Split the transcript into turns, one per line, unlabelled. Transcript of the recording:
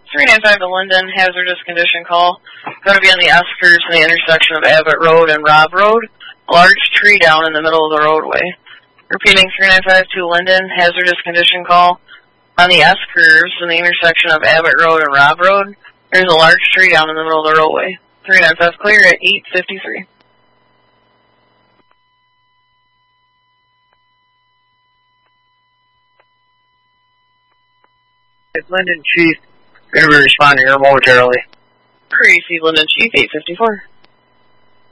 395 to Linden, hazardous condition call. Going to be on the S curves in the intersection of Abbott Road and Robb Road. A large tree down in the middle of the roadway. Repeating, 395 to Linden, hazardous condition call. On the S curves in the intersection of Abbott Road and Robb Road, there's a large tree down in the middle of the roadway. 395 clear at 8:53.
It's Linden Chief. Going to be responding here momentarily.
Crazy Linden Chief, 854.